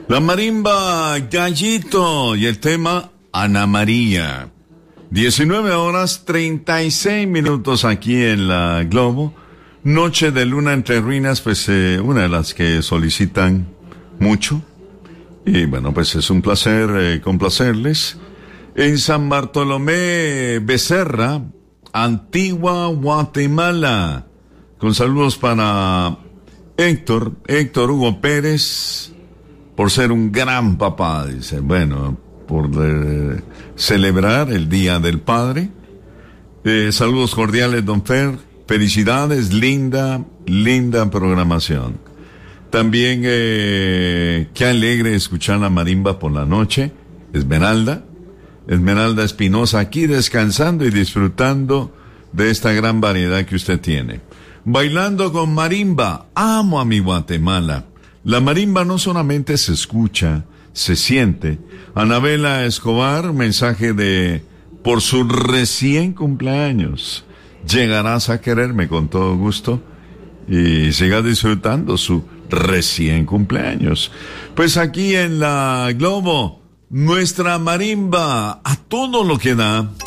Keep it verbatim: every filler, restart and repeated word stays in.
La marimba Gallito y el tema Ana María. diecinueve horas treinta y seis minutos aquí en la Globo. Noche de luna entre ruinas, pues eh, una de las que solicitan mucho. Y bueno, pues es un placer eh, complacerles. En San Bartolomé Becerra, Antigua Guatemala. Con saludos para Héctor, Héctor Hugo Pérez, por ser un gran papá, dice. Bueno, por eh, celebrar el Día del Padre. Eh, saludos cordiales, don Fer. Felicidades, linda, linda programación. También, eh, qué alegre escuchar la marimba por la noche. Esmeralda, Esmeralda Espinosa, aquí descansando y disfrutando de esta gran variedad que usted tiene. Bailando con marimba, amo a mi Guatemala. La marimba no solamente se escucha, se siente. Anabela Escobar, mensaje de por su recién cumpleaños. Llegarás a quererme con todo gusto y siga disfrutando su recién cumpleaños. Pues aquí en la Globo, nuestra marimba a todo lo que da.